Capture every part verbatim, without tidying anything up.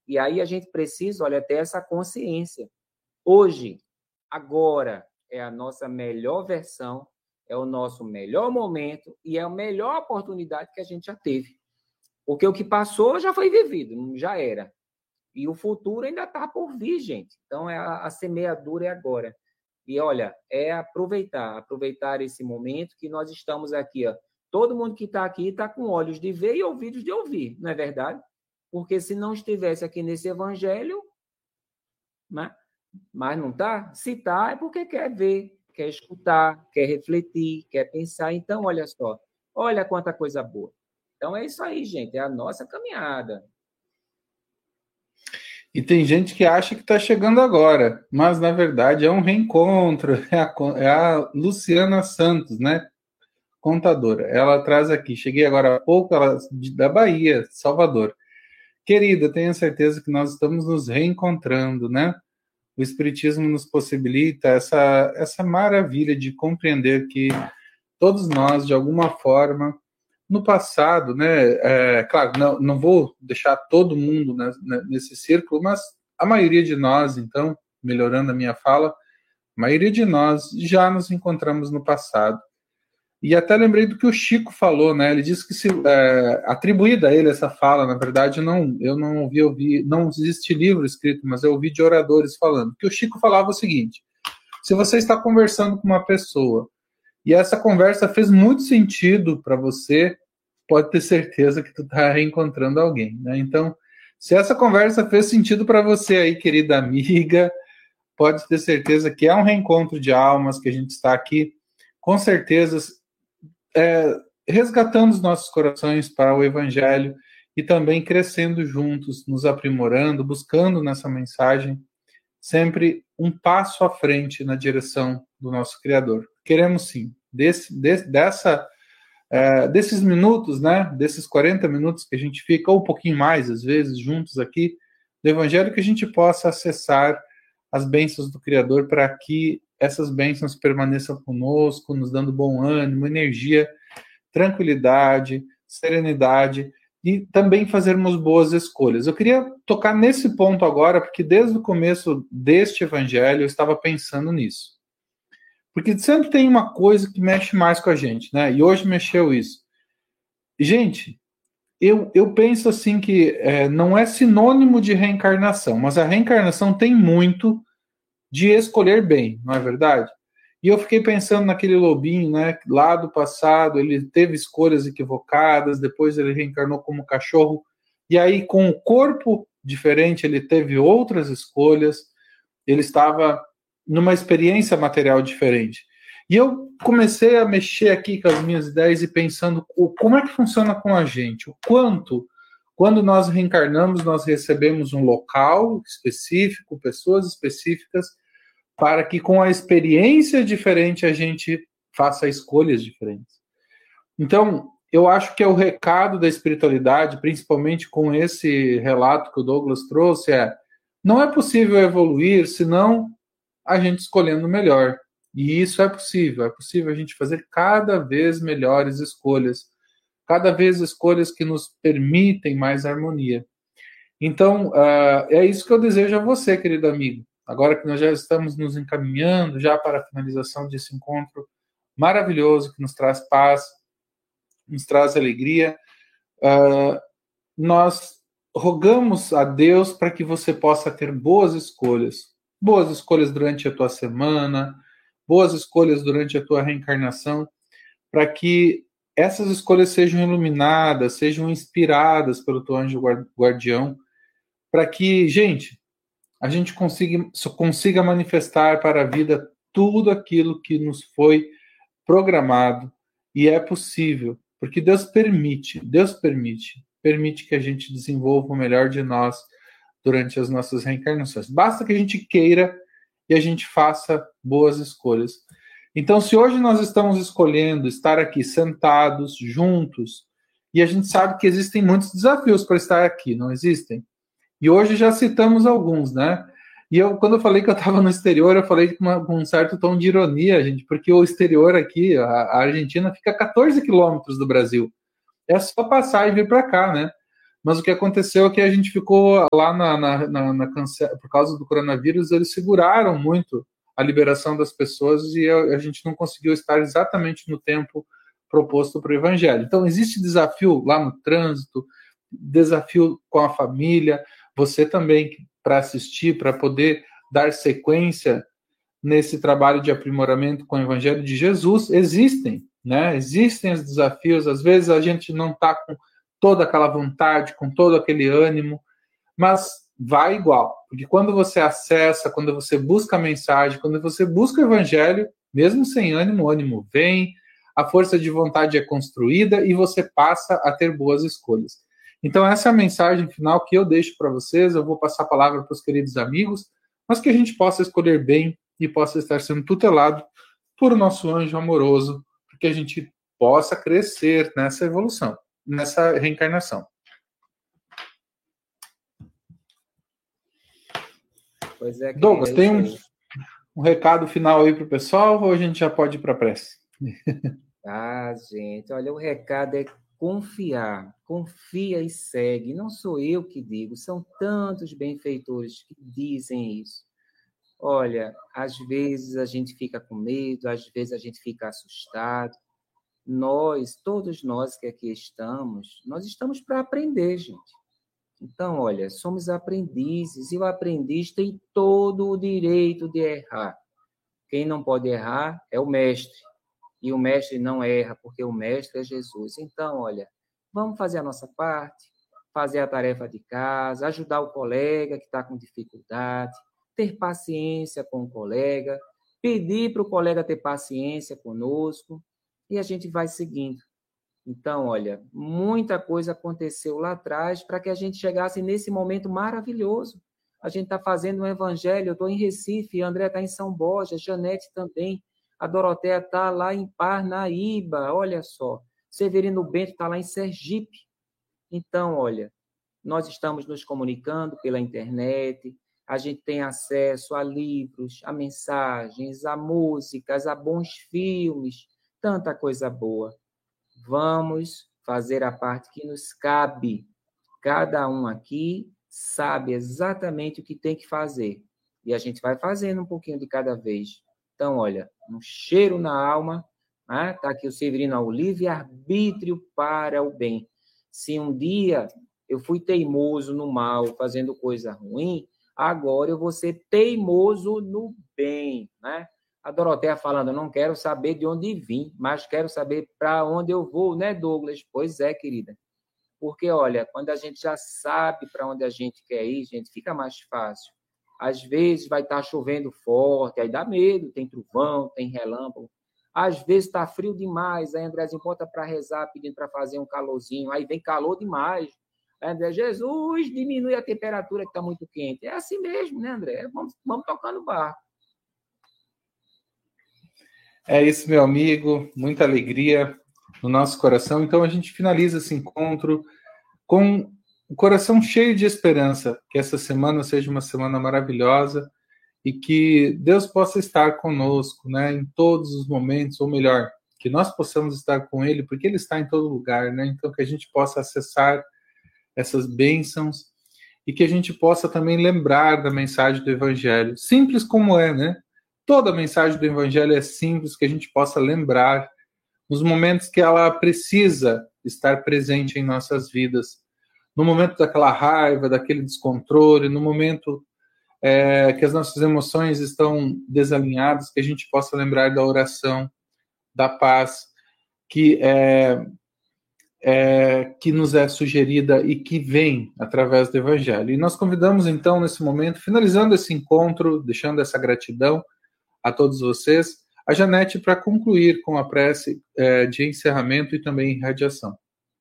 E aí a gente precisa, olha, ter essa consciência. Hoje, agora, é a nossa melhor versão, é o nosso melhor momento e é a melhor oportunidade que a gente já teve. Porque o que passou já foi vivido, já era. E o futuro ainda está por vir, gente. Então, é a, a semeadura é agora. E, olha, é aproveitar, aproveitar esse momento que nós estamos aqui. Ó. Todo mundo que está aqui está com olhos de ver e ouvidos de ouvir, não é verdade? Porque se não estivesse aqui nesse evangelho, né? Mas não está? Se está, é porque quer ver, quer escutar, quer refletir, quer pensar. Então, olha só, olha quanta coisa boa. Então, é isso aí, gente, é a nossa caminhada. E tem gente que acha que está chegando agora, mas, na verdade, é um reencontro. É a, é a Luciana Santos, né? Contadora. Ela traz aqui, cheguei agora há pouco, ela, da Bahia, Salvador. Querida, tenho certeza que nós estamos nos reencontrando, né? O Espiritismo nos possibilita essa, essa maravilha de compreender que todos nós, de alguma forma, no passado, né, é, claro, não, não vou deixar todo mundo né, nesse círculo, mas a maioria de nós, então, melhorando a minha fala, a maioria de nós já nos encontramos no passado. E até lembrei do que o Chico falou, né? Ele disse que se é, atribuída a ele essa fala, na verdade, não, eu não ouvi, ouvi, não existe livro escrito, mas eu ouvi de oradores falando. Que o Chico falava o seguinte: se você está conversando com uma pessoa e essa conversa fez muito sentido para você, pode ter certeza que tu está reencontrando alguém, né? Então, se essa conversa fez sentido para você aí, querida amiga, pode ter certeza que é um reencontro de almas, que a gente está aqui, com certeza, é, resgatando os nossos corações para o Evangelho e também crescendo juntos, nos aprimorando, buscando nessa mensagem sempre um passo à frente na direção do nosso Criador. Queremos sim, desse, desse, dessa, é, desses minutos, né, desses quarenta minutos que a gente fica, ou um pouquinho mais, às vezes, juntos aqui, do Evangelho, que a gente possa acessar as bênçãos do Criador para que essas bênçãos permaneçam conosco, nos dando bom ânimo, energia, tranquilidade, serenidade e também fazermos boas escolhas. Eu queria tocar nesse ponto agora, porque desde o começo deste Evangelho eu estava pensando nisso. Porque sempre tem uma coisa que mexe mais com a gente, né? E hoje mexeu isso. Gente, eu, eu penso assim que é, não é sinônimo de reencarnação, mas a reencarnação tem muito de escolher bem, não é verdade? E eu fiquei pensando naquele lobinho, né, lá do passado, ele teve escolhas equivocadas, depois ele reencarnou como cachorro, e aí com o corpo diferente ele teve outras escolhas, ele estava numa experiência material diferente. E eu comecei a mexer aqui com as minhas ideias e pensando como é que funciona com a gente, o quanto, quando nós reencarnamos, nós recebemos um local específico, pessoas específicas, para que com a experiência diferente a gente faça escolhas diferentes. Então, eu acho que é o recado da espiritualidade, principalmente com esse relato que o Douglas trouxe, é: não é possível evoluir senão a gente escolhendo melhor. E isso é possível, é possível a gente fazer cada vez melhores escolhas, cada vez escolhas que nos permitem mais harmonia. Então, uh, é isso que eu desejo a você, querido amigo. Agora que nós já estamos nos encaminhando já para a finalização desse encontro maravilhoso, que nos traz paz, nos traz alegria, uh, nós rogamos a Deus para que você possa ter boas escolhas. Boas escolhas durante a tua semana, boas escolhas durante a tua reencarnação, para que essas escolhas sejam iluminadas, sejam inspiradas pelo teu anjo guardião, para que, gente, a gente consiga, consiga manifestar para a vida tudo aquilo que nos foi programado, e é possível, porque Deus permite, Deus permite, permite que a gente desenvolva o melhor de nós durante as nossas reencarnações. Basta que a gente queira e a gente faça boas escolhas. Então, se hoje nós estamos escolhendo estar aqui sentados, juntos, e a gente sabe que existem muitos desafios para estar aqui, não existem? E hoje já citamos alguns, né? E eu, quando eu falei que eu estava no exterior, eu falei com, uma, com um certo tom de ironia, gente, porque o exterior aqui, a, a Argentina, fica a quatorze quilômetros do Brasil. É só passar e vir para cá, né? Mas o que aconteceu é que a gente ficou lá na, na, na, na cancela, por causa do coronavírus, eles seguraram muito a liberação das pessoas e a, a gente não conseguiu estar exatamente no tempo proposto para o Evangelho. Então, existe desafio lá no trânsito, desafio com a família, você também para assistir, para poder dar sequência nesse trabalho de aprimoramento com o Evangelho de Jesus, existem, né? Existem os desafios, às vezes a gente não está com toda aquela vontade, com todo aquele ânimo, mas vai igual, porque quando você acessa, quando você busca a mensagem, quando você busca o Evangelho, mesmo sem ânimo, o ânimo vem, a força de vontade é construída e você passa a ter boas escolhas. Então essa é a mensagem final que eu deixo para vocês, eu vou passar a palavra para os queridos amigos, mas que a gente possa escolher bem e possa estar sendo tutelado por o nosso anjo amoroso, para que a gente possa crescer nessa evolução, nessa reencarnação. Pois é, Douglas, tem um, um recado final aí para o pessoal ou a gente já pode ir para a prece? Ah, gente, olha, o recado é confiar, confia e segue. Não sou eu que digo, são tantos benfeitores que dizem isso. Olha, às vezes a gente fica com medo, às vezes a gente fica assustado. Nós, todos nós que aqui estamos, nós estamos para aprender, gente. Então, olha, somos aprendizes e o aprendiz tem todo o direito de errar. Quem não pode errar é o mestre. E o mestre não erra, porque o mestre é Jesus. Então, olha, vamos fazer a nossa parte, fazer a tarefa de casa, ajudar o colega que está com dificuldade, ter paciência com o colega, pedir para o colega ter paciência conosco, e a gente vai seguindo. Então, olha, muita coisa aconteceu lá atrás para que a gente chegasse nesse momento maravilhoso. A gente está fazendo um evangelho, eu estou em Recife, a André está em São Borja, a Janete também, a Doroteia está lá em Parnaíba, olha só. Severino Bento está lá em Sergipe. Então, olha, nós estamos nos comunicando pela internet, a gente tem acesso a livros, a mensagens, a músicas, a bons filmes, tanta coisa boa. Vamos fazer a parte que nos cabe. Cada um aqui sabe exatamente o que tem que fazer. E a gente vai fazendo um pouquinho de cada vez. Então, olha, um cheiro na alma, né? Tá aqui o Severino ao livre-arbítrio para o bem. Se um dia eu fui teimoso no mal, fazendo coisa ruim, agora eu vou ser teimoso no bem, né? A Doroteia falando, eu não quero saber de onde vim, mas quero saber para onde eu vou, né, Douglas? Pois é, querida. Porque, olha, quando a gente já sabe para onde a gente quer ir, gente, fica mais fácil. Às vezes vai estar chovendo forte, aí dá medo, tem trovão, tem relâmpago. Às vezes está frio demais, aí Andrezinho bota para rezar, pedindo para fazer um calorzinho, aí vem calor demais. Aí André, Jesus, diminui a temperatura que está muito quente. É assim mesmo, né, André? Vamos, vamos tocando barco. É isso, meu amigo, muita alegria no nosso coração. Então a gente finaliza esse encontro com o coração cheio de esperança, que essa semana seja uma semana maravilhosa e que Deus possa estar conosco, né, em todos os momentos, ou melhor, que nós possamos estar com Ele, porque Ele está em todo lugar, né? Então que a gente possa acessar essas bênçãos e que a gente possa também lembrar da mensagem do Evangelho, simples como é, né? Toda a mensagem do Evangelho é simples, que a gente possa lembrar nos momentos que ela precisa estar presente em nossas vidas. No momento daquela raiva, daquele descontrole, no momento é, que as nossas emoções estão desalinhadas, que a gente possa lembrar da oração, da paz, que, é, é, que nos é sugerida e que vem através do Evangelho. E nós convidamos, então, nesse momento, finalizando esse encontro, deixando essa gratidão a todos vocês, a Janete para concluir com a prece é, de encerramento e também irradiação.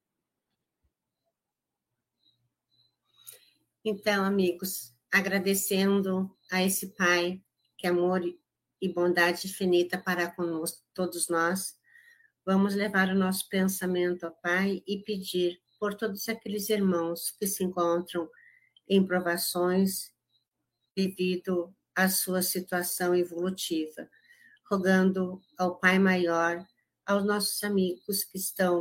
Então, amigos, agradecendo a esse Pai que é amor e bondade infinita para conosco, todos nós, vamos levar o nosso pensamento ao Pai e pedir por todos aqueles irmãos que se encontram em provações devido à sua situação evolutiva, rogando ao Pai Maior, aos nossos amigos que estão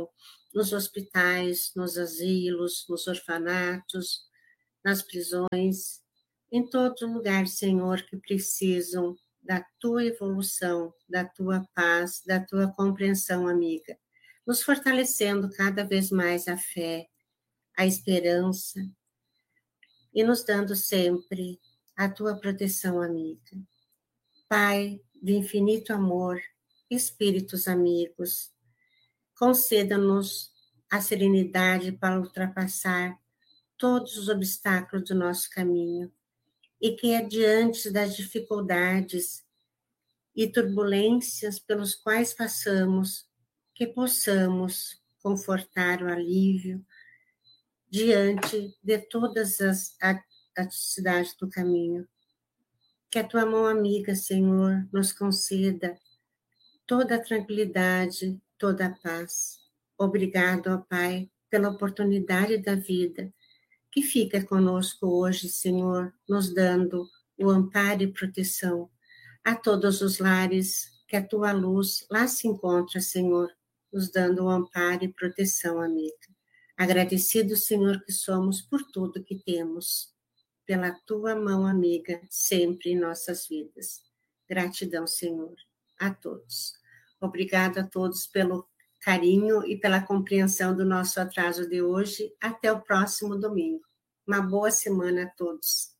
nos hospitais, nos asilos, nos orfanatos, nas prisões, em todo lugar, Senhor, que precisam da tua evolução, da tua paz, da tua compreensão, amiga, nos fortalecendo cada vez mais a fé, a esperança e nos dando sempre a tua proteção, amiga. Pai de infinito amor, espíritos amigos, conceda-nos a serenidade para ultrapassar todos os obstáculos do nosso caminho e que, adiante das dificuldades e turbulências pelos quais passamos, que possamos confortar o alívio diante de todas as adversidades do caminho. Que a tua mão amiga, Senhor, nos conceda toda a tranquilidade, toda a paz. Obrigado, ó Pai, pela oportunidade da vida que fica conosco hoje, Senhor, nos dando o amparo e proteção a todos os lares que a tua luz lá se encontra, Senhor, nos dando o amparo e proteção, amiga. Agradecido, Senhor, que somos por tudo que temos, pela tua mão amiga, sempre em nossas vidas. Gratidão, Senhor, a todos. Obrigado a todos pelo carinho e pela compreensão do nosso atraso de hoje. Até o próximo domingo. Uma boa semana a todos.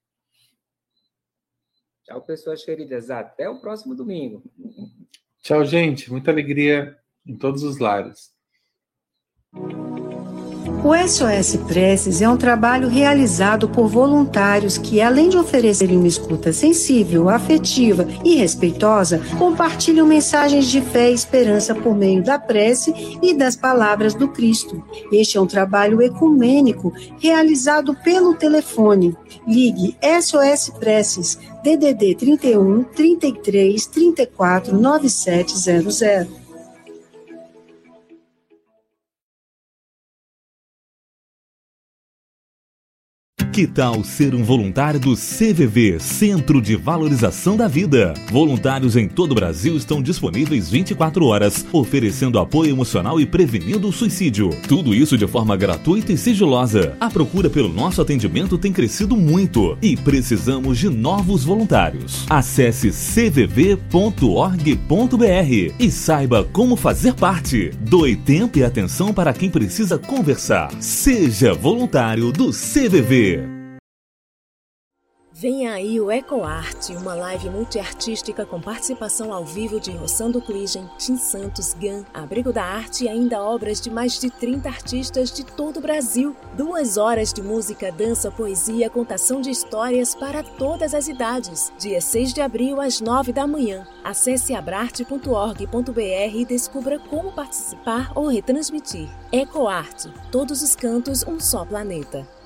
Tchau, pessoas queridas. Até o próximo domingo. Tchau, gente. Muita alegria em todos os lares. O S O S Preces é um trabalho realizado por voluntários que, além de oferecerem uma escuta sensível, afetiva e respeitosa, compartilham mensagens de fé e esperança por meio da prece e das palavras do Cristo. Este é um trabalho ecumênico realizado pelo telefone. Ligue S O S Preces, D D D trinta e um, trinta e três, trinta e quatro, nove sete zero zero. Que tal ser um voluntário do C V V, Centro de Valorização da Vida? Voluntários em todo o Brasil estão disponíveis vinte e quatro horas, oferecendo apoio emocional e prevenindo o suicídio. Tudo isso de forma gratuita e sigilosa. A procura pelo nosso atendimento tem crescido muito e precisamos de novos voluntários. Acesse c v v ponto org ponto b r e saiba como fazer parte. Doe tempo e atenção para quem precisa conversar. Seja voluntário do C V V. Vem aí o EcoArte, uma live multiartística com participação ao vivo de Rossando Kligen, Tim Santos, Gan, Abrigo da Arte e ainda obras de mais de trinta artistas de todo o Brasil. Duas horas de música, dança, poesia, contação de histórias para todas as idades. Dia seis de abril, às nove da manhã. Acesse abrarte ponto org ponto b r e descubra como participar ou retransmitir. EcoArte, todos os cantos, um só planeta.